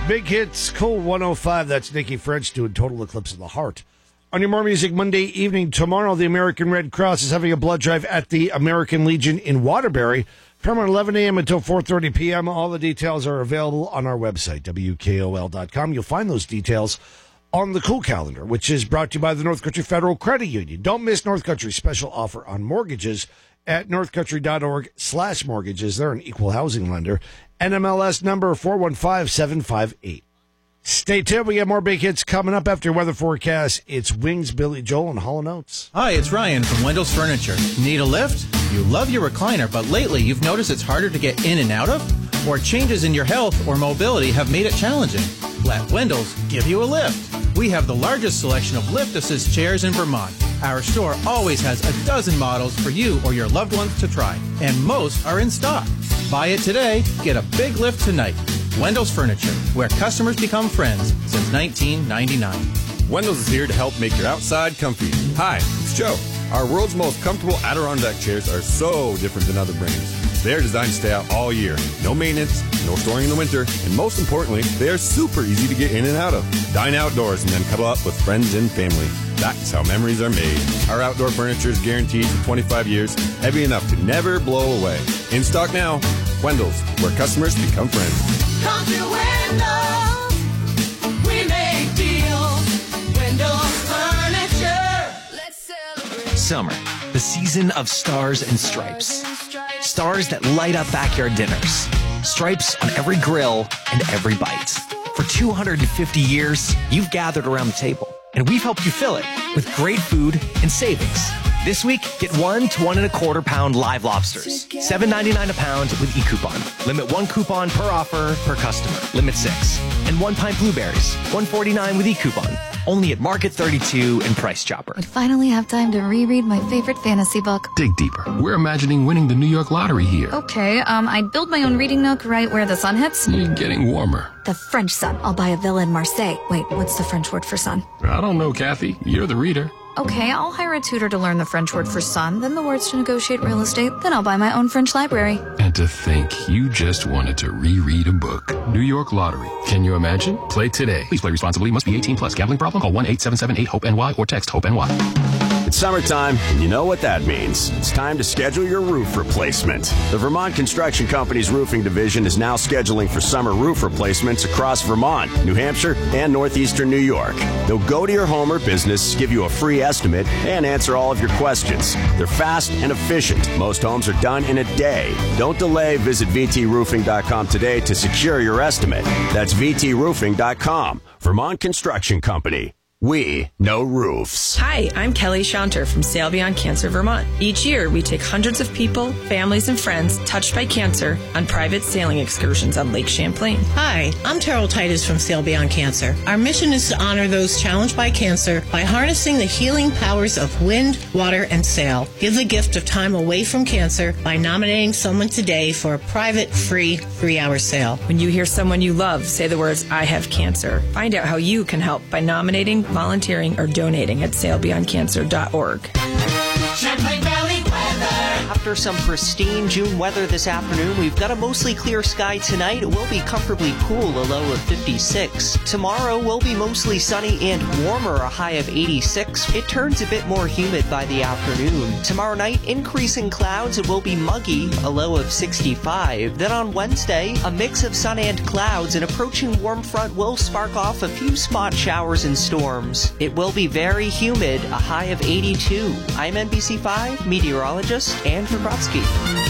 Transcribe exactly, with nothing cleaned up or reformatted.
Big Hits, Cool one oh five. That's Nikki French doing Total Eclipse of the Heart. On your More Music Monday evening, tomorrow, the American Red Cross is having a blood drive at the American Legion in Waterbury from eleven a.m. until four thirty p.m. All the details are available on our website, W K O L dot com. You'll find those details on the Cool Calendar, which is brought to you by the North Country Federal Credit Union. Don't miss North Country's special offer on mortgages at northcountry.org slash mortgages. They're an equal housing lender. N M L S number four one five seven five eight. Stay tuned. We got more big hits coming up after weather forecast. It's Wings, Billy Joel, and Hall and Oates. Hi, it's Ryan from Wendell's Furniture. Need a lift? You love your recliner, but lately you've noticed it's harder to get in and out of? Or changes in your health or mobility have made it challenging? Let Wendell's give you a lift. We have the largest selection of lift assist chairs in Vermont. Our store always has a dozen models for you or your loved ones to try, and most are in stock. Buy it today, get a big lift tonight. Wendell's Furniture, where customers become friends since nineteen ninety-nine. Wendell's is here to help make your outside comfy. Hi, it's Joe. Our world's most comfortable Adirondack chairs are so different than other brands. They're designed to stay out all year. No maintenance, no storing in the winter, and most importantly, they are super easy to get in and out of. Dine outdoors and then cuddle up with friends and family. That's how memories are made. Our outdoor furniture is guaranteed for twenty-five years, heavy enough to never blow away. In stock now, Wendell's, where customers become friends. Come to Wendell's. We make deals. Wendell's Furniture. Let's celebrate. Summer, the season of stars and stripes. Stars that light up backyard dinners. Stripes on every grill and every bite. For two hundred fifty years, you've gathered around the table, and we've helped you fill it with great food and savings. This week, get one to one and a quarter pound live lobsters. seven ninety-nine a pound with e-coupon. Limit one coupon per offer per customer. Limit six. And one pint blueberries. one forty-nine with e-coupon. Only at Market thirty-two and Price Chopper. I finally have time to reread my favorite fantasy book. Dig deeper. We're imagining winning the New York lottery here. Okay, um, I'd build my own reading nook right where the sun hits. You're getting warmer. The French sun. I'll buy a villa in Marseille. Wait, what's the French word for sun? I don't know, Kathy. You're the reader. Okay, I'll hire a tutor to learn the French word for sun, then the words to negotiate real estate, then I'll buy my own French library. And to think you just wanted to reread a book. New York Lottery. Can you imagine? Play today. Please play responsibly. Must be eighteen plus. Gambling problem? Call one eight seven seven eight hope N Y or text HOPE-N Y. It's summertime, and you know what that means. It's time to schedule your roof replacement. The Vermont Construction Company's roofing division is now scheduling for summer roof replacements across Vermont, New Hampshire, and northeastern New York. They'll go to your home or business, give you a free estimate, and answer all of your questions. They're fast and efficient. Most homes are done in a day. Don't delay. Visit V T roofing dot com today to secure your estimate. That's V T roofing dot com. Vermont Construction Company. We know roofs. Hi, I'm Kelly Shaunter from Sail Beyond Cancer, Vermont. Each year, we take hundreds of people, families, and friends touched by cancer on private sailing excursions on Lake Champlain. Hi, I'm Terrell Titus from Sail Beyond Cancer. Our mission is to honor those challenged by cancer by harnessing the healing powers of wind, water, and sail. Give the gift of time away from cancer by nominating someone today for a private, free, three-hour sail. When you hear someone you love say the words, I have cancer, find out how you can help by nominating, volunteering, or donating at sail beyond cancer dot org. Champlain Valley weather. After some pristine June weather this afternoon, we've got a mostly clear sky tonight. It will be comfortably cool, a low of fifty-six. Tomorrow will be mostly sunny and warmer, a high of eighty-six. It turns a bit more humid by the afternoon. Tomorrow night, increasing clouds. It will be muggy, a low of sixty-five. Then on Wednesday, a mix of sun and clouds. An approaching warm front will spark off a few spot showers and storms. It will be very humid, a high of eighty-two. I'm N B C five meteorologist Ann Brodsky.